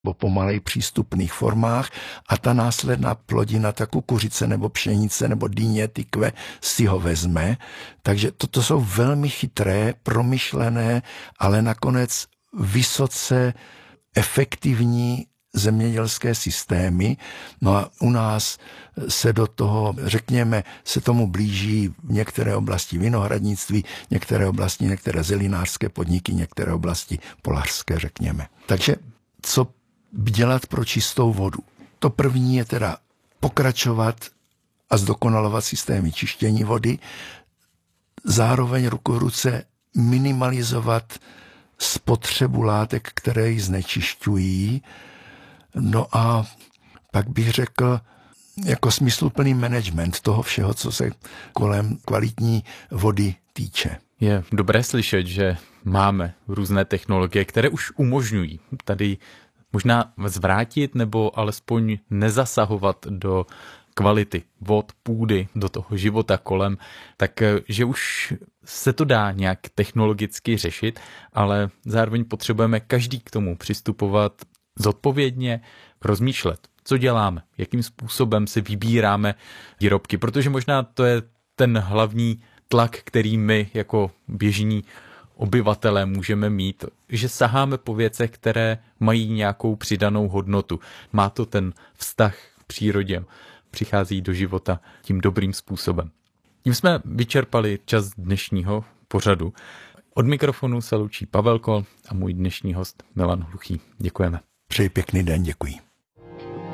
nebo pomalej přístupných formách a ta následná plodina, ta kukuřice nebo pšenice nebo dýně, tykve si ho vezme. Takže toto jsou velmi chytré, promyšlené, ale nakonec vysoce efektivní zemědělské systémy. No a u nás se do toho, řekněme, se tomu blíží v některé oblasti vinohradnictví, některé zelinářské podniky, některé oblasti polařské, řekněme. Takže co dělat pro čistou vodu? To první je teda pokračovat a zdokonalovat systémy čištění vody, zároveň ruku v ruce minimalizovat spotřebu látek, které ji znečišťují. No a pak bych řekl, jako smysluplný management toho všeho, co se kolem kvalitní vody týče. Je dobré slyšet, že máme různé technologie, které už umožňují tady možná zvrátit nebo alespoň nezasahovat do kvality vod, půdy, do toho života kolem, takže už se to dá nějak technologicky řešit, ale zároveň potřebujeme každý k tomu přistupovat zodpovědně, rozmýšlet, co děláme, jakým způsobem si vybíráme výrobky, protože možná to je ten hlavní tlak, který my jako běžní obyvatelé můžeme mít, že saháme po věcech, které mají nějakou přidanou hodnotu. Má to ten vztah k přírodě, přichází do života tím dobrým způsobem. Tím jsme vyčerpali čas dnešního pořadu. Od mikrofonu se loučí Pavel Kol a můj dnešní host Milan Hluchý. Děkujeme. Přeji pěkný den, děkuji.